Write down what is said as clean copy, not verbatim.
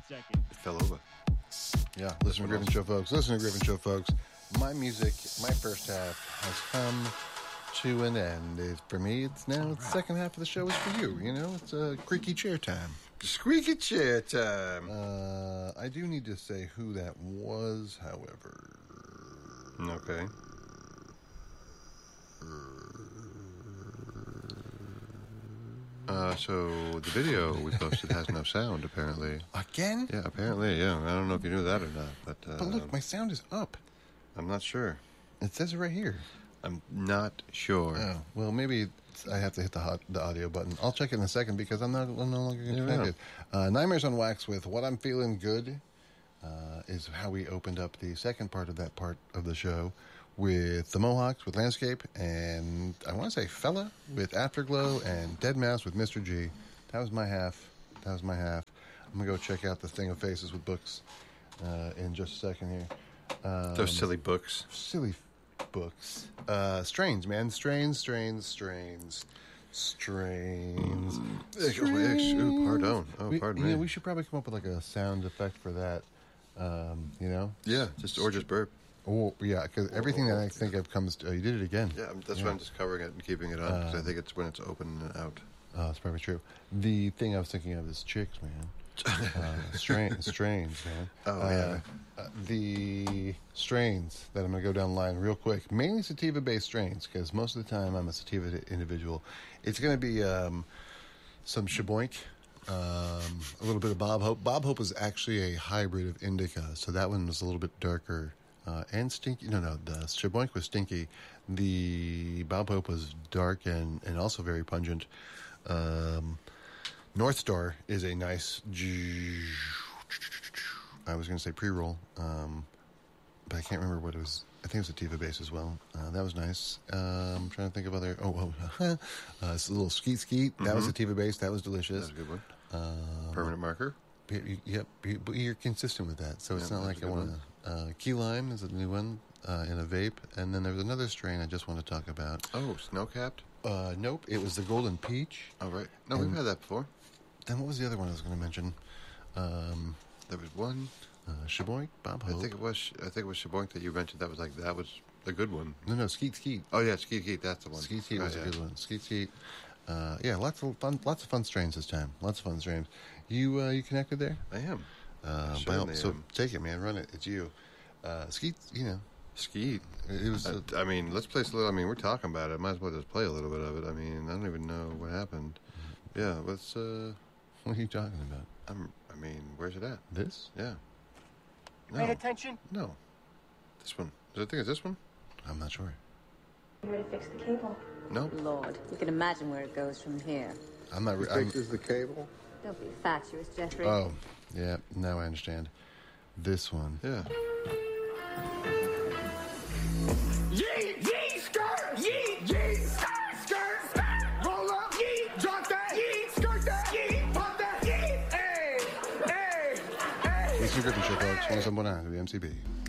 second. It fell over. Yeah, listen to Griffin Show, folks. Listen to Griffin Show, folks. My music, my first half has come to an end. For me, it's now the second half of the show is for you. You know, it's a creaky chair time. Squeaky chair time. I do need to say who that was, however. Okay. So the video we posted has no sound, apparently. Again? Yeah, apparently, yeah. I don't know if you knew that or not, but... But look, my sound is up. I'm not sure. It says it right here. I'm not sure. Oh, well, maybe I have to hit the audio button. I'll check it in a second because I'm no longer connected. Nightmares on Wax with What I'm Feeling Good is how we opened up the second part of that part of the show with the Mohawks, with Landscape, and I want to say Fella with Afterglow, and Dead Mouse with Mr. G. That was my half. I'm going to go check out the Thing of Faces with Books in just a second here. Those silly books. Silly books. Strains, man. Strains. Ooh, pardon. Oh, pardon me. We should probably come up with like a sound effect for that. You know? Yeah, just burp. Oh, yeah, because everything that I think of comes to... you did it again. Yeah, that's why I'm just covering it and keeping it on, because I think it's when it's open and out. Oh, that's probably true. The thing I was thinking of is chicks, man. Strains, man. Oh, yeah. The strains that I'm going to go down the line real quick, mainly sativa-based strains, because most of the time I'm a sativa individual. It's going to be some Sheboink, a little bit of Bob Hope. Bob Hope is actually a hybrid of indica, so that one was a little bit darker and stinky. No, the Sheboink was stinky. The Bob Hope was dark and also very pungent. North Star is a nice, I was going to say pre-roll, but I can't remember what it was. I think it was sativa base as well. That was nice. I'm trying to think of other. It's a little skeet. Mm-hmm. That was sativa base. That was delicious. That was a good one. Permanent marker. Yep, but you're consistent with that, so it's not like I want to. Key lime is a new one in a vape, and then there was another strain I just want to talk about. Oh, snow-capped? Nope, it was the golden peach. Oh, right. No, we've had that before. Then what was the other one I was going to mention? There was one. Sheboink, Bob Hope. I think it was Sheboink that you mentioned. That was a good one. No, Skeet. Oh yeah, Skeet. That's the one. Skeet was a good one. Skeet. Yeah, lots of fun strains this time. Lots of fun strains. You connected there? I am. So take it, man. Run it. It's you. Skeet. Skeet. It was. I mean, let's play a little. I mean, we're talking about it. Might as well just play a little bit of it. I mean, I don't even know what happened. Yeah, let's. What are you talking about? I mean, where's it at? This? Yeah. No. Pay attention. No. This one. I think it's this one. I'm not sure. You ready to fix the cable? Nope. Lord, you can imagine where it goes from here. I'm not. Fixes the cable. Don't be fatuous, Jeffrey. Oh, yeah. Now I understand. This one. Yeah. Yee, skirt, yee, skirt, roll up, yee, drop that, yee, skirt that, yee, pop that, yee, hey. This is Griffin Show, folks. 107.9 WMCB.